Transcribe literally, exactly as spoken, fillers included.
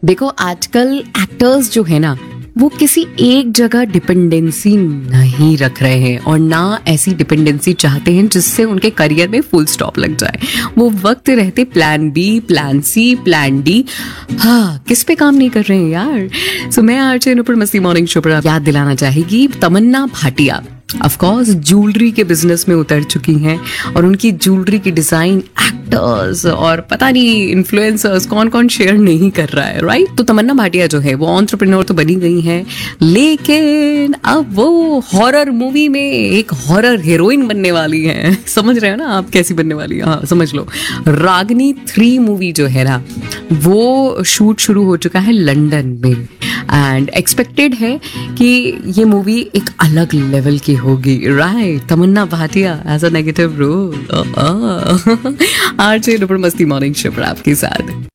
देखो आजकल एक्टर्स जो है ना वो किसी एक जगह डिपेंडेंसी नहीं रख रहे हैं और ना ऐसी डिपेंडेंसी चाहते हैं जिससे उनके करियर में फुल स्टॉप लग जाए। वो वक्त रहते plan B, plan C, plan D, हाँ किस पे काम नहीं कर रहे हैं यार। सो मैं आरजे नुपुर मस्ती मॉर्निंग शो पर याद दिलाना चाहेगी तमन्ना भाटिया ऑफ कोर्स ज्वेलरी के बिजनेस में उतर चुकी हैं और उनकी ज्वेलरी की डिजाइन एक्टर्स और पता नहीं इन्फ्लुएंसर्स कौन कौन शेयर नहीं कर रहा है, राइट। तो तमन्ना भाटिया जो है वो एंटरप्रेन्योर तो बनी गई हैं, लेकिन अब वो हॉरर मूवी में एक हॉरर हीरोइन बनने वाली है। समझ रहे हो ना आप कैसी बनने वाली है? हाँ समझ लो। रागनी थ्री मूवी जो है ना वो शूट शुरू हो चुका है लंदन में एंड एक्सपेक्टेड है कि ये मूवी एक अलग लेवल की होगी, right. Tamannaah Bhatia as a negative role. RJ Nupur मस्ती मॉर्निंग शो पर आपके साथ।